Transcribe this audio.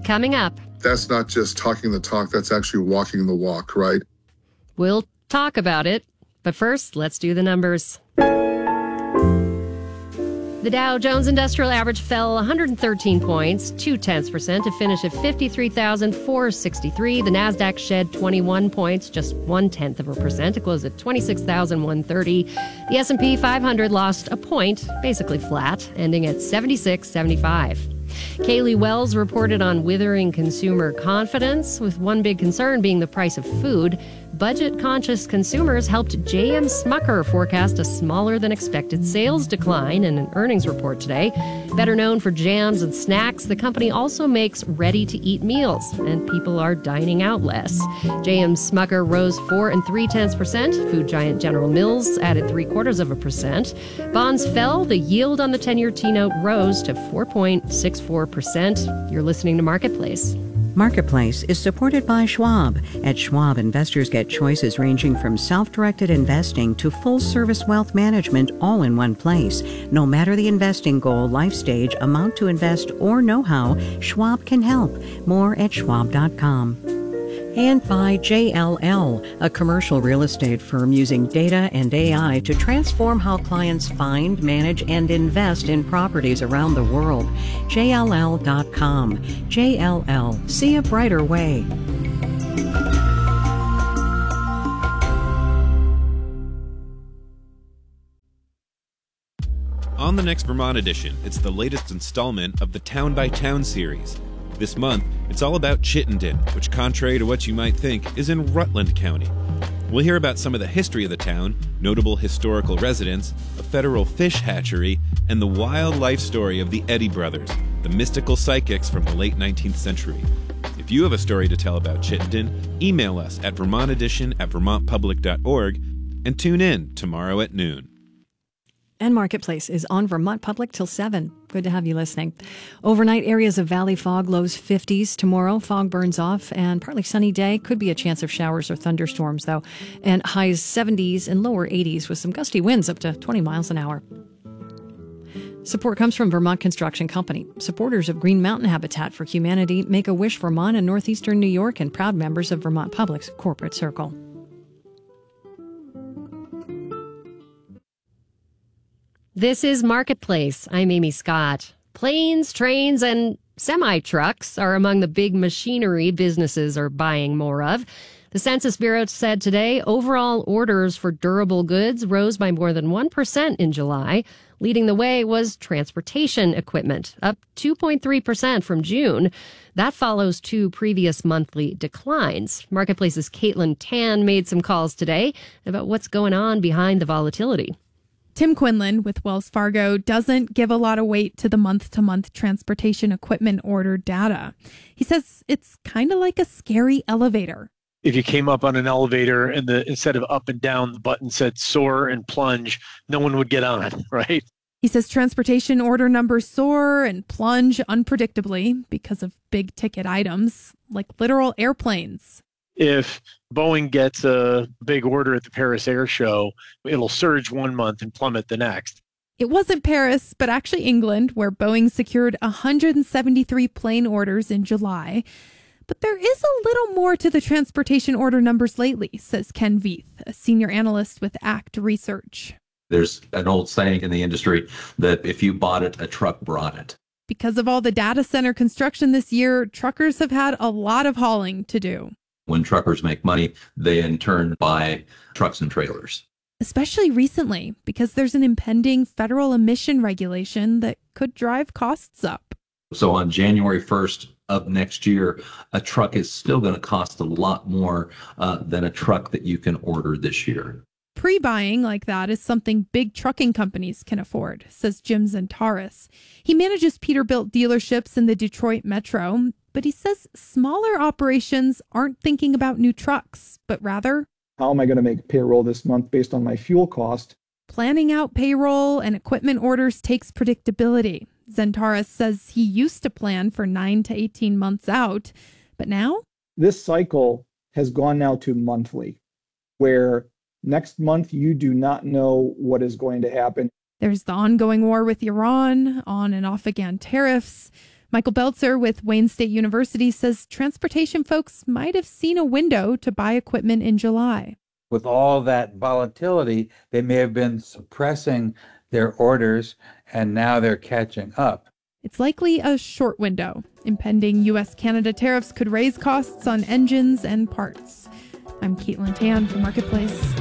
coming up. That's not just talking the talk, that's actually walking the walk, right? We'll talk about it, but first, let's do the numbers. The Dow Jones Industrial Average fell 113 points, 0.2%, to finish at 53,463. The Nasdaq shed 21 points, just 0.1%, to close at 26,130. The S&P 500 lost a point, basically flat, ending at 76.75. Kaylee Wells reported on withering consumer confidence, with one big concern being the price of food. Budget-conscious consumers helped J.M. Smucker forecast a smaller-than-expected sales decline in an earnings report today. Better known for jams and snacks, the company also makes ready-to-eat meals, and people are dining out less. J.M. Smucker rose 4 3/10%. Food giant General Mills added 0.75%. Bonds fell. The yield on the 10-year T-note rose to 4.64%. You're listening to Marketplace. Marketplace is supported by Schwab. At Schwab, investors get choices ranging from self-directed investing to full-service wealth management all in one place. No matter the investing goal, life stage, amount to invest, or know-how, Schwab can help. More at schwab.com. And by JLL, a commercial real estate firm using data and AI to transform how clients find, manage, and invest in properties around the world. JLL.com. JLL. See a brighter way. On the next Vermont edition, it's the latest installment of the Town by Town series. This month, it's all about Chittenden, which, contrary to what you might think, is in Rutland County. We'll hear about some of the history of the town, notable historical residents, a federal fish hatchery, and the wild life story of the Eddy brothers, the mystical psychics from the late 19th century. If you have a story to tell about Chittenden, email us at vermontedition@vermontpublic.org and tune in tomorrow at noon. And Marketplace is on Vermont Public till 7. Good to have you listening. Overnight, areas of valley fog, lows 50s. Tomorrow, fog burns off and partly sunny day. Could be a chance of showers or thunderstorms, though. And highs 70s and lower 80s with some gusty winds up to 20 miles an hour. Support comes from Vermont Construction Company. Supporters of Green Mountain Habitat for Humanity, Make-A-Wish Vermont and Northeastern New York, and proud members of Vermont Public's Corporate Circle. This is Marketplace. I'm Amy Scott. Planes, trains, and semi-trucks are among the big machinery businesses are buying more of. The Census Bureau said today overall orders for durable goods rose by more than 1% in July. Leading the way was transportation equipment, up 2.3% from June. That follows 2 previous monthly declines. Marketplace's Caitlin Tan made some calls today about what's going on behind the volatility. Tim Quinlan with Wells Fargo doesn't give a lot of weight to the month-to-month transportation equipment order data. He says it's kind of like a scary elevator. If you came up on an elevator and instead of up and down, the button said soar and plunge, no one would get on, right? He says transportation order numbers soar and plunge unpredictably because of big ticket items like literal airplanes. If Boeing gets a big order at the Paris Air Show, it'll surge one month and plummet the next. It wasn't Paris, but actually England, where Boeing secured 173 plane orders in July. But there is a little more to the transportation order numbers lately, says Ken Veith, a senior analyst with ACT Research. There's an old saying in the industry that if you bought it, a truck brought it. Because of all the data center construction this year, truckers have had a lot of hauling to do. When truckers make money, they in turn buy trucks and trailers. Especially recently, because there's an impending federal emission regulation that could drive costs up. So on January 1st of next year, a truck is still going to cost a lot more than a truck that you can order this year. Pre-buying like that is something big trucking companies can afford, says Jim Zentaris. He manages Peterbilt dealerships in the Detroit metro, but he says smaller operations aren't thinking about new trucks, but rather, how am I going to make payroll this month based on my fuel cost? Planning out payroll and equipment orders takes predictability. Zentaris says he used to plan for 9 to 18 months out, but now? This cycle has gone now to monthly, where next month you do not know what is going to happen. There's the ongoing war with Iran, on and off again tariffs. Michael Belzer with Wayne State University says transportation folks might have seen a window to buy equipment in July. With all that volatility, they may have been suppressing their orders, and now they're catching up. It's likely a short window. Impending U.S.-Canada tariffs could raise costs on engines and parts. I'm Caitlin Tan for Marketplace.